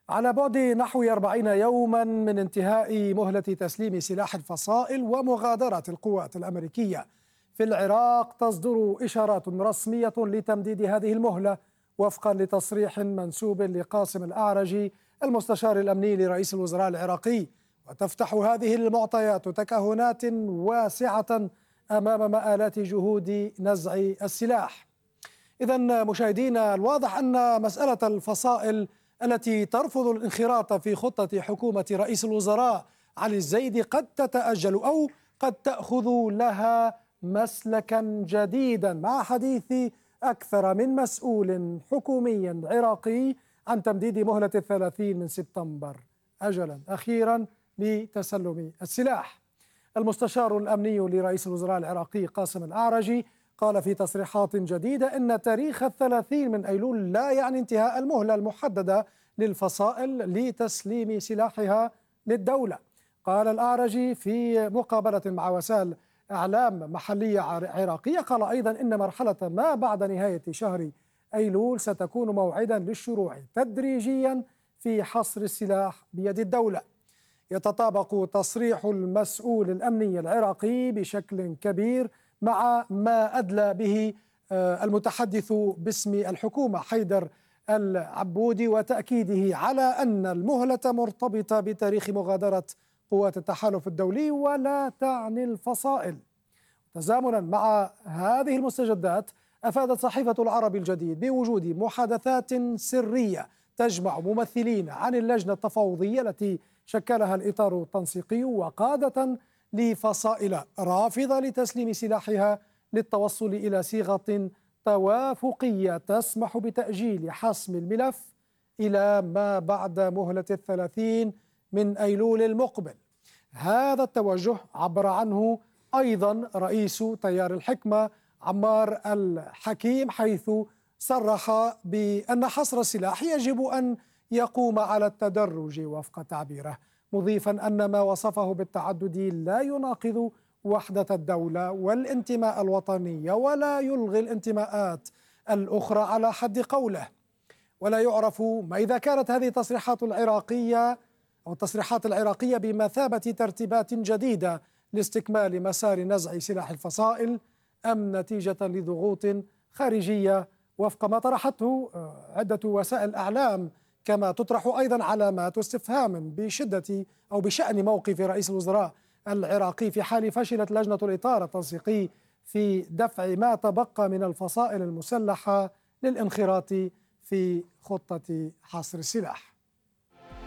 على بعد نحو 40 يوما من انتهاء مهلة تسليم سلاح الفصائل ومغادرة القوات الأمريكية في العراق، تصدر إشارات رسمية لتمديد هذه المهلة وفقا لتصريح منسوب لقاسم الأعرجي المستشار الأمني لرئيس الوزراء العراقي. وتفتح هذه المعطيات تكهنات واسعة أمام مآلات جهود نزع السلاح. إذن مشاهدينا، الواضح أن مسألة الفصائل التي ترفض الانخراط في خطة حكومة رئيس الوزراء علي الزيدي قد تتأجل أو قد تأخذ لها مسلكا جديدا، مع حديث أكثر من مسؤول حكومي عراقي عن تمديد مهلة 30 من سبتمبر أجلا أخيرا لتسلم السلاح. المستشار الأمني لرئيس الوزراء العراقي قاسم الأعرجي قال في تصريحات جديدة إن تاريخ 30 من أيلول لا يعني انتهاء المهلة المحددة للفصائل لتسليم سلاحها للدولة. قال الأعرجي في مقابلة مع وسائل إعلام محلية عراقية، قال أيضا إن مرحلة ما بعد نهاية شهر أيلول ستكون موعدا للشروع تدريجيا في حصر السلاح بيد الدولة. يتطابق تصريح المسؤول الأمني العراقي بشكل كبير مع ما أدلى به المتحدث باسم الحكومة حيدر العبودي، وتأكيده على أن المهلة مرتبطة بتاريخ مغادرة قوات التحالف الدولي ولا تعني الفصائل. تزامنا مع هذه المستجدات، أفادت صحيفة العرب الجديد بوجود محادثات سرية تجمع ممثلين عن اللجنة التفاوضية التي شكلها الإطار التنسيقي وقادة لفصائل رافضة لتسليم سلاحها للتوصل إلى صيغة توافقية تسمح بتأجيل حسم الملف إلى ما بعد مهلة 30 من أيلول المقبل. هذا التوجه عبر عنه أيضا رئيس تيار الحكمة عمار الحكيم، حيث صرح بأن حصر السلاح يجب أن يقوم على التدرج وفق تعبيره، مضيفا أن ما وصفه بالتعدد لا يناقض وحدة الدولة والانتماء الوطني ولا يلغي الانتماءات الأخرى على حد قوله. ولا يعرف ما إذا كانت هذه التصريحات العراقية بمثابة ترتيبات جديدة لاستكمال مسار نزع سلاح الفصائل أم نتيجة لضغوط خارجية وفق ما طرحته عدة وسائل أعلام، كما تطرح أيضا علامات استفهام بشدة أو بشأن موقف رئيس الوزراء العراقي في حال فشلت لجنة الإطار التنسيقي في دفع ما تبقى من الفصائل المسلحة للانخراط في خطة حصر السلاح.